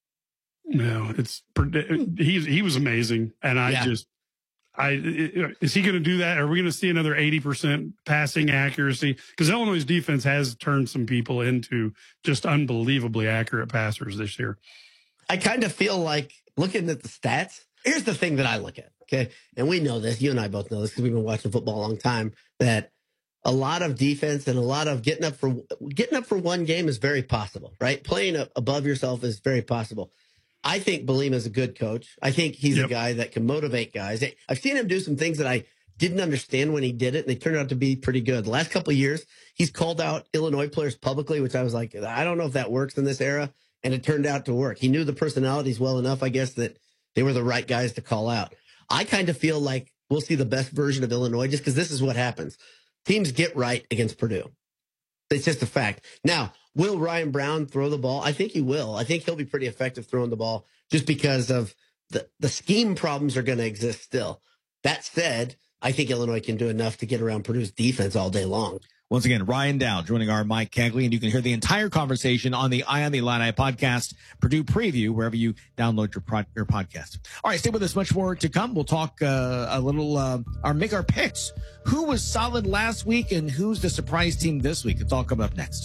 No, it's he he was amazing, and I yeah. just. I is he going to do that? Are we going to see another eighty percent passing accuracy? Because Illinois' defense has turned some people into just unbelievably accurate passers this year. I kind of feel like looking at the stats. Here's the thing that I look at. Okay. And we know this. You and I both know this because we've been watching football a long time, that a lot of defense and a lot of getting up for getting up for one game is very possible, right? Playing above yourself is very possible. I think Bielema is a good coach. I think he's yep. a guy that can motivate guys. I've seen him do some things that I didn't understand when he did it, and they turned out to be pretty good. The last couple of years, he's called out Illinois players publicly, which I was like, I don't know if that works in this era, and it turned out to work. He knew the personalities well enough, I guess, that they were the right guys to call out. I kind of feel like we'll see the best version of Illinois just because this is what happens. Teams get right against Purdue. It's just a fact. Now, will Ryan Brown throw the ball? I think he will. I think he'll be pretty effective throwing the ball just because of the, the scheme problems are going to exist still. That said, I think Illinois can do enough to get around Purdue's defense all day long. Once again, Ryan Dow joining our Mike Cagley, and you can hear the entire conversation on the Eye on the Illini podcast, Purdue Preview, wherever you download your, pro- your podcast. All right, stay with us. Much more to come. We'll talk uh, a little, uh, or make our picks. Who was solid last week and who's the surprise team this week? It's all coming up next.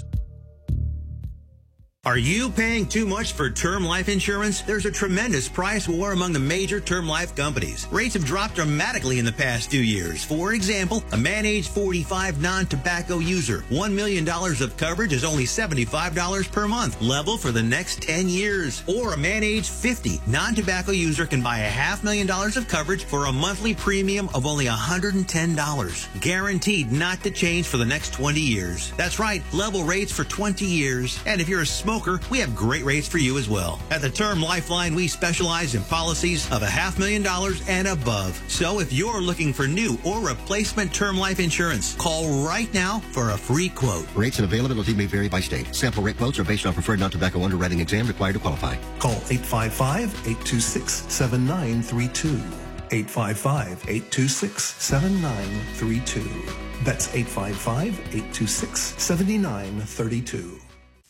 Are you paying too much for term life insurance? There's a tremendous price war among the major term life companies. Rates have dropped dramatically in the past two years. For example, a man age forty-five non-tobacco user, one million dollars of coverage is only seventy-five dollars per month, level for the next ten years. Or a man age fifty non-tobacco user can buy a half million dollars of coverage for a monthly premium of only one hundred ten dollars. Guaranteed not to change for the next twenty years. That's right, level rates for twenty years. And if you're a smoker, we have great rates for you as well. At the Term Lifeline, we specialize in policies of a half million dollars and above. So if you're looking for new or replacement term life insurance, call right now for a free quote. Rates and availability may vary by state. Sample rate quotes are based on preferred non-tobacco underwriting exam required to qualify. Call eight five five, eight two six, seven nine three two. eight five five, eight two six, seven nine three two. That's eight five five, eight two six, seven nine three two.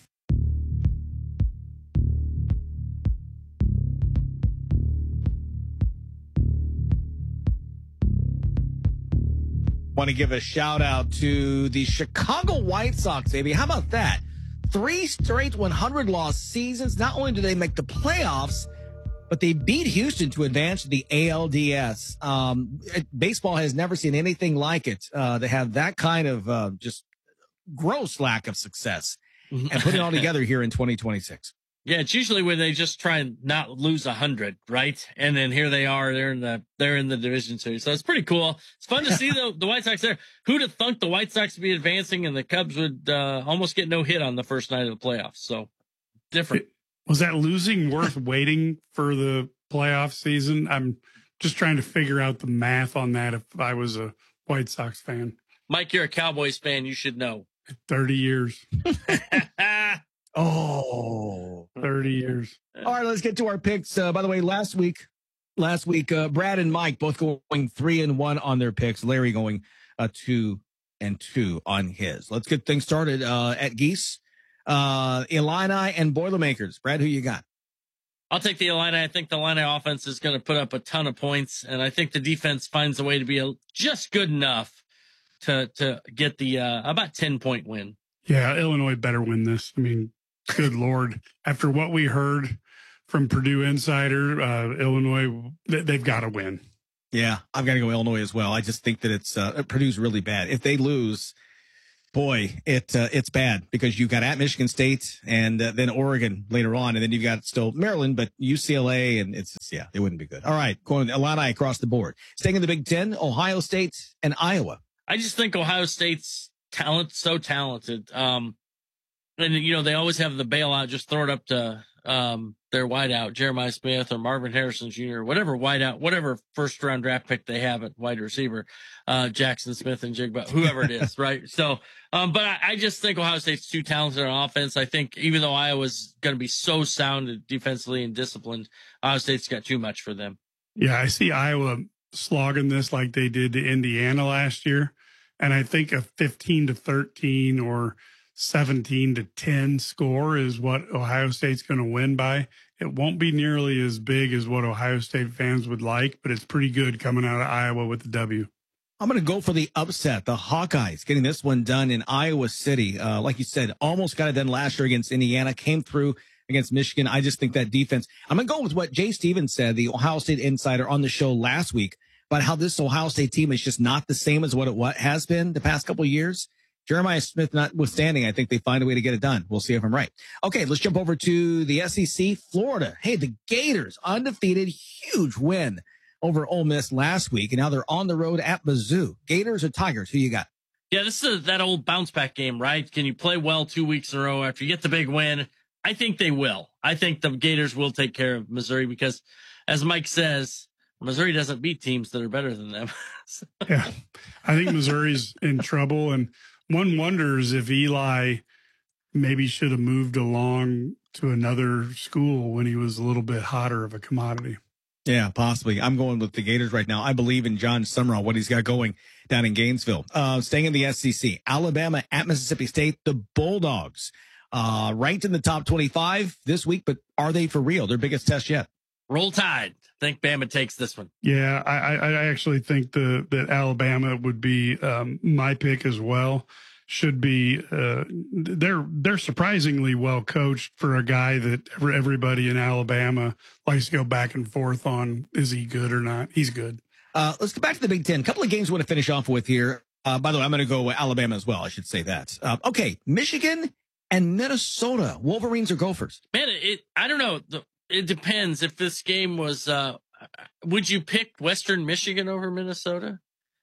Want to give a shout out to the Chicago White Sox, baby. How about that? Three straight one hundred loss seasons. Not only did they make the playoffs, but they beat Houston to advance to the A L D S. Um, it, baseball has never seen anything like it. Uh, they have that kind of uh, just gross lack of success, and put it all together here in twenty twenty-six. Yeah, it's usually when they just try and not lose a hundred, right? And then here they are, they're in the they're in the division series. So it's pretty cool. It's fun to see the the White Sox there. Who'd have thunk the White Sox to be advancing and the Cubs would uh, almost get no hit on the first night of the playoffs? So different. Was that losing worth waiting for the playoff season? I'm just trying to figure out the math on that if I was a White Sox fan. Mike, you're a Cowboys fan. You should know. thirty years. Oh, thirty years. All right, let's get to our picks. Uh, by the way, last week, last week, uh, Brad and Mike both going three and one on their picks. Larry going uh, two and two on his. Let's get things started uh, at Geese, uh, Illini, and Boilermakers. Brad, who you got? I'll take the Illini. I think the Illini offense is going to put up a ton of points, and I think the defense finds a way to be a, just good enough to to get the uh, about ten point win. Yeah, Illinois better win this. I mean, good Lord. After what we heard from Purdue Insider, uh, Illinois, they, they've got to win. Yeah, I've got to go Illinois as well. I just think that it's uh, Purdue's really bad. If they lose, boy, it uh, it's bad because you've got at Michigan State and uh, then Oregon later on, and then you've got still Maryland, but U C L A, and it's just, yeah, it wouldn't be good. All right, going Illini across the board. Staying in the Big Ten, Ohio State and Iowa. I just think Ohio State's talent, so talented. Um, and, you know, they always have the bailout, just throw it up to um, their wideout, Jeremiah Smith or Marvin Harrison Junior, whatever wideout, whatever first round draft pick they have at wide receiver, uh, Jackson Smith and Jigba, whoever it is, right? So, um, but I, I just think Ohio State's too talented on offense. I think even though Iowa's going to be so sound defensively and disciplined, Ohio State's got too much for them. Yeah, I see Iowa slogging this like they did to Indiana last year. And I think a fifteen to thirteen or seventeen to ten score is what Ohio State's going to win by. It won't be nearly as big as what Ohio State fans would like, but it's pretty good coming out of Iowa with the W. I'm going to go for the upset. The Hawkeyes getting this one done in Iowa City. Uh, like you said, almost got it done last year against Indiana, came through against Michigan. I just think that defense, I'm going to go with what Jay Stevens said, the Ohio State insider on the show last week, about how this Ohio State team is just not the same as what it what has been the past couple of years. Jeremiah Smith notwithstanding, I think they find a way to get it done. We'll see if I'm right. Okay, let's jump over to the S E C, Florida. Hey, the Gators, undefeated, huge win over Ole Miss last week, and now they're on the road at Mizzou. Gators or Tigers? Who you got? Yeah, this is that old bounce back game, right? Can you play well two weeks in a row after you get the big win? I think they will. I think the Gators will take care of Missouri because, as Mike says, Missouri doesn't beat teams that are better than them. Yeah, I think Missouri's in trouble, and one wonders if Eli maybe should have moved along to another school when he was a little bit hotter of a commodity. Yeah, possibly. I'm going with the Gators right now. I believe in John Summerall, what he's got going down in Gainesville. Uh, staying in the S E C, Alabama at Mississippi State, the Bulldogs, uh, ranked in the top twenty-five this week, but are they for real? Their biggest test yet. Roll Tide. I think Bama takes this one. Yeah, I, I actually think the, that Alabama would be um, my pick as well. Should be uh, they're they're surprisingly well coached for a guy that everybody in Alabama likes to go back and forth on. Is he good or not? He's good. Uh, let's go back to the Big Ten. A couple of games we want to finish off with here. Uh, by the way, I'm going to go Alabama as well. I should say that. Uh, okay, Michigan and Minnesota. Wolverines or Gophers? Man, it I don't know. The, It depends. If this game was, uh, would you pick Western Michigan over Minnesota?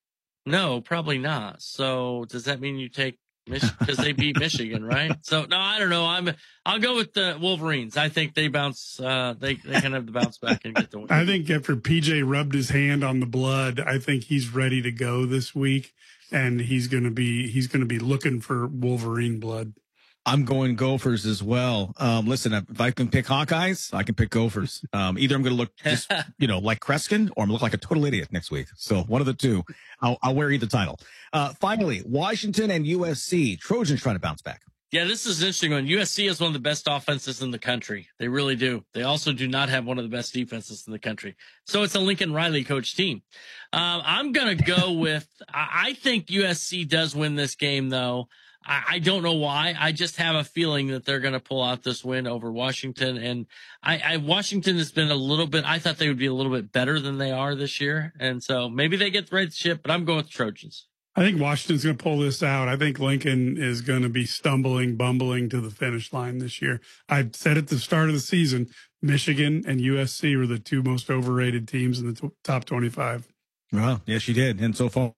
No, probably not. So does that mean you take Michigan because they beat Michigan, right? So no, I don't know. I'm, I'll go with the Wolverines. I think they bounce, uh, they, they can have the bounce back and get the win. I think after P J rubbed his hand on the blood, I think he's ready to go this week, and he's going to be, he's going to be looking for Wolverine blood. I'm going Gophers as well. Um, listen, if I can pick Hawkeyes, I can pick Gophers. Um, either I'm going to look just, you know, like Kreskin, or I'm going to look like a total idiot next week. So one of the two. I'll, I'll wear either title. Uh, finally, Washington and U S C. Trojans trying to bounce back. Yeah, this is an interesting one. U S C is one of the best offenses in the country. They really do. They also do not have one of the best defenses in the country. So it's a Lincoln Riley coach team. Um, I'm going to go with, I think U S C does win this game, though. I don't know why. I just have a feeling that they're going to pull out this win over Washington. And I, I, Washington has been a little bit, I thought they would be a little bit better than they are this year. And so maybe they get the right ship, but I'm going with Trojans. I think Washington's going to pull this out. I think Lincoln is going to be stumbling, bumbling to the finish line this year. I said at the start of the season, Michigan and U S C were the two most overrated teams in the t- top twenty-five. Well, yes, you did. And so far,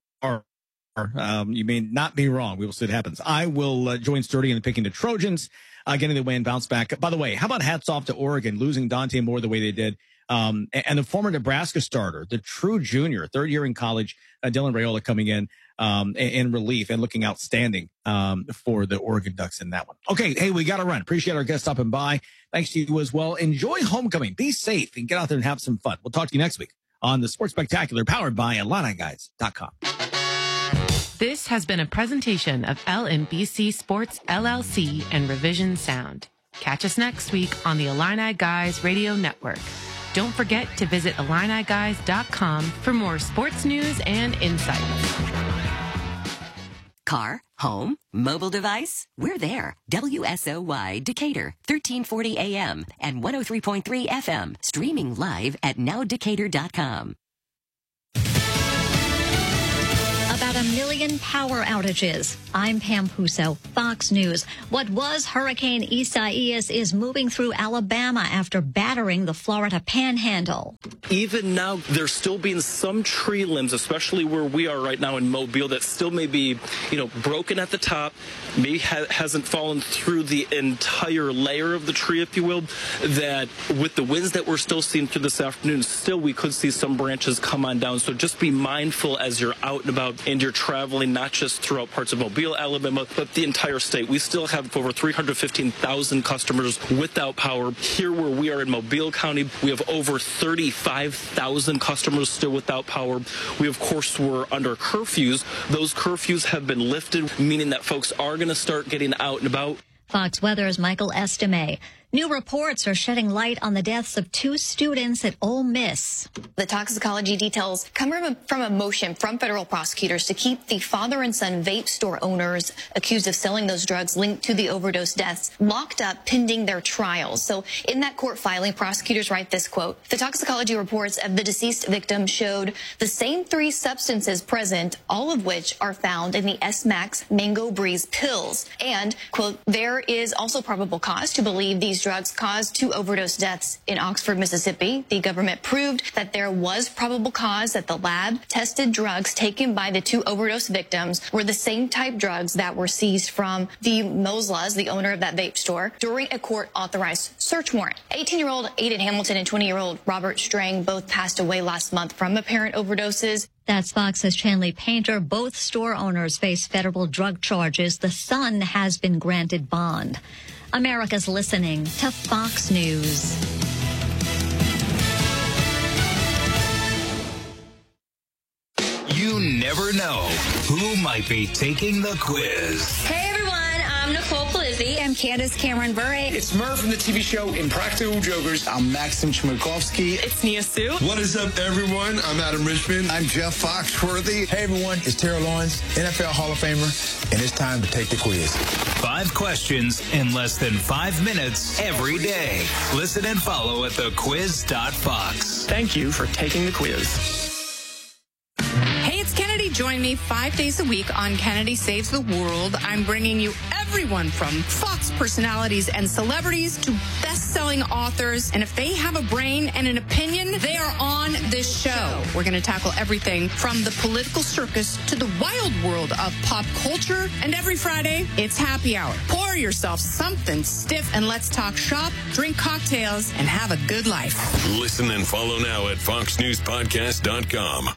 Um, you may not be wrong. We will see what happens. I will uh, join Sturdy in picking the Trojans, uh, getting the win, bounce back. By the way, how about hats off to Oregon, losing Dante Moore the way they did. Um, and, and the former Nebraska starter, the true junior, third year in college, uh, Dylan Raiola coming in um, in, in relief and looking outstanding um, for the Oregon Ducks in that one. Okay, hey, we got to run. Appreciate our guests stopping by. Thanks to you as well. Enjoy homecoming. Be safe and get out there and have some fun. We'll talk to you next week on the Sports Spectacular, powered by Illini Guys dot com. This has been a presentation of L M B C Sports, L L C, and Revision Sound. Catch us next week on the Illini Guys Radio Network. Don't forget to visit Illini Guys dot com for more sports news and insights. Car, Home? Mobile device? We're there. W S O Y Decatur, thirteen forty A M and one oh three point three F M. Streaming live at now decatur dot com. About a million power outages. I'm Pam Puso, Fox News. What was Hurricane Isaias is moving through Alabama after battering the Florida Panhandle. Even now, there's still being some tree limbs, especially where we are right now in Mobile, that still may be, you know, broken at the top, maybe ha- hasn't fallen through the entire layer of the tree, if you will, that with the winds that we're still seeing through this afternoon, still we could see some branches come on down. So just be mindful as you're out and about and you're traveling, not just throughout parts of Mobile, Alabama, but the entire state. We still have over three hundred fifteen thousand customers without power. Here where we are in Mobile County, we have over thirty-five thousand customers still without power. We, of course, were under curfews. Those curfews have been lifted, meaning that folks are going to start getting out and about. Fox Weather's Michael Estime. New reports are shedding light on the deaths of two students at Ole Miss. The toxicology details come from a, from a motion from federal prosecutors to keep the father and son vape store owners accused of selling those drugs linked to the overdose deaths locked up pending their trials. So in that court filing, prosecutors write this quote: the toxicology reports of the deceased victim showed the same three substances present, all of which are found in the S-Max Mango Breeze pills. And, quote, there is also probable cause to believe these drugs caused two overdose deaths in Oxford, Mississippi. The government proved that there was probable cause that the lab tested drugs taken by the two overdose victims were the same type drugs that were seized from the Moslas, the owner of that vape store, during a court-authorized search warrant. eighteen-year-old Aiden Hamilton and twenty-year-old Robert Strang both passed away last month from apparent overdoses. That's Fox's Chanley Painter. Both store owners face federal drug charges. The son has been granted bond. America's listening to Fox News. You never know who might be taking the quiz. Hey everyone, I'm Nicole Polizzi. I'm Candace Cameron Bure. It's Murph from the T V show Impractical Jokers. I'm Maxim Chmerkovsky. It's Nia Sue. What is up, everyone? I'm Adam Richmond. I'm Jeff Foxworthy. Hey everyone, it's Terrell Lawrence, N F L Hall of Famer, and it's time to take the quiz. Five questions in less than five minutes every day. Listen and follow at the quiz dot fox. Thank you for taking the quiz. Hey, it's Kennedy. Join me five days a week on Kennedy Saves the World. I'm bringing you everyone from Fox personalities and celebrities to best-selling authors. And if they have a brain and an opinion, they are on this show. We're going to tackle everything from the political circus to the wild world of pop culture. And every Friday, it's happy hour. Pour yourself something stiff and let's talk shop, drink cocktails, and have a good life. Listen and follow now at fox news podcast dot com.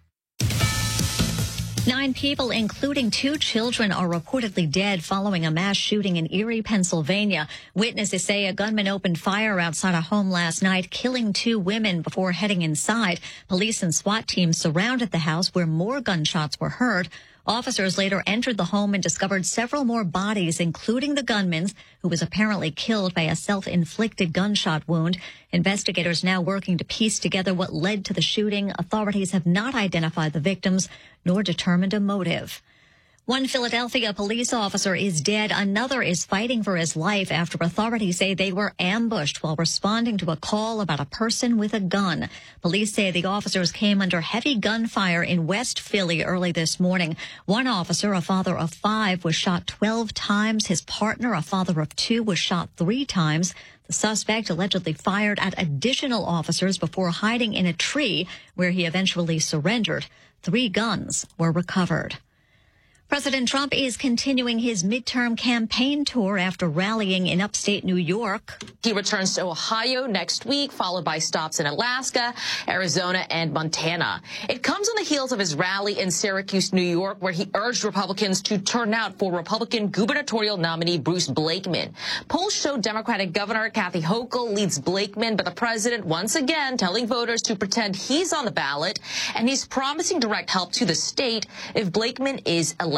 Nine people, including two children, are reportedly dead following a mass shooting in Erie, Pennsylvania. Witnesses say a gunman opened fire outside a home last night, killing two women before heading inside. Police and SWAT teams surrounded the house where more gunshots were heard. Officers later entered the home and discovered several more bodies, including the gunman's, who was apparently killed by a self-inflicted gunshot wound. Investigators now working to piece together what led to the shooting. Authorities have not identified the victims nor determined a motive. One Philadelphia police officer is dead. Another is fighting for his life after authorities say they were ambushed while responding to a call about a person with a gun. Police say the officers came under heavy gunfire in West Philly early this morning. One officer, a father of five, was shot twelve times. His partner, a father of two, was shot three times. The suspect allegedly fired at additional officers before hiding in a tree, where he eventually surrendered. Three guns were recovered. President Trump is continuing his midterm campaign tour after rallying in upstate New York. He returns to Ohio next week, followed by stops in Alaska, Arizona, and Montana. It comes on the heels of his rally in Syracuse, New York, where he urged Republicans to turn out for Republican gubernatorial nominee Bruce Blakeman. Polls show Democratic Governor Kathy Hochul leads Blakeman, but the president once again telling voters to pretend he's on the ballot, and he's promising direct help to the state if Blakeman is elected.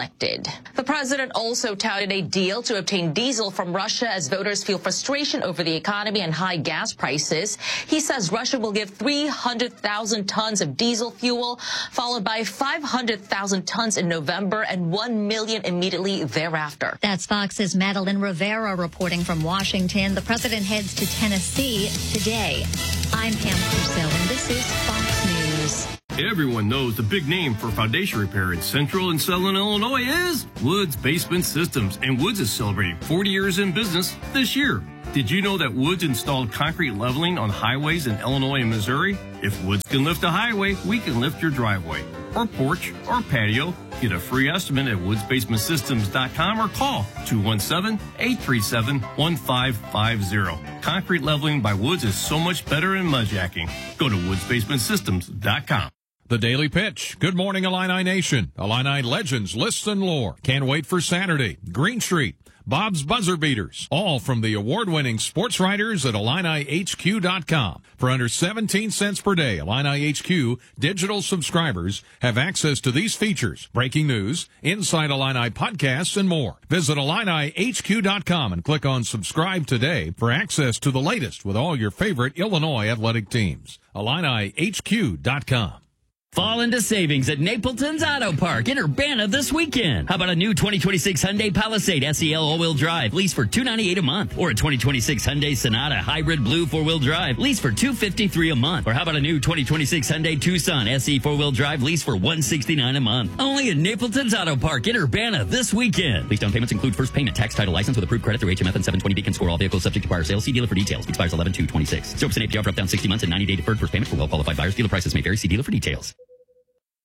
elected. The president also touted a deal to obtain diesel from Russia as voters feel frustration over the economy and high gas prices. He says Russia will give three hundred thousand tons of diesel fuel, followed by five hundred thousand tons in November and one million immediately thereafter. That's Fox's Madeline Rivera reporting from Washington. The president heads to Tennessee today. I'm Pam Purcell, and this is Fox News. Everyone knows the big name for foundation repair in Central and Southern Illinois is Woods Basement Systems, and Woods is celebrating forty years in business this year. Did you know that Woods installed concrete leveling on highways in Illinois and Missouri? If Woods can lift a highway, we can lift your driveway, or porch, or patio. Get a free estimate at woods basement systems dot com or call two one seven, eight three seven, one five five zero. Concrete leveling by Woods is so much better than mudjacking. Go to woods basement systems dot com. The Daily Pitch. Good morning, Illini Nation. Illini legends, lists, and lore. Can't wait for Saturday. Green Street. Bob's Buzzer Beaters, all from the award-winning sports writers at Illini H Q dot com. For under seventeen cents per day, Illini H Q digital subscribers have access to these features, breaking news, Inside Illini podcasts, and more. Visit Illini H Q dot com and click on subscribe today for access to the latest with all your favorite Illinois athletic teams. Illini H Q dot com. Fall into savings at Napleton's Auto Park in Urbana this weekend. How about a new twenty twenty-six Hyundai Palisade S E L all-wheel drive, lease for two hundred ninety-eight dollars a month, or a twenty twenty-six Hyundai Sonata Hybrid Blue four-wheel drive, lease for two hundred fifty-three dollars a month, or how about a new twenty twenty-six Hyundai Tucson S E four-wheel drive, lease for one hundred sixty-nine dollars a month. Only at Napleton's Auto Park in Urbana this weekend. Lease down payments include first payment, tax, title, license with approved credit through H M F and seven twenty Beacon Score. All vehicles subject to prior sales. See dealer for details. Expires eleven two twenty-six. zero percent A P R drop down sixty months and ninety day deferred first payment for well qualified buyers. Dealer prices may vary. See dealer for details.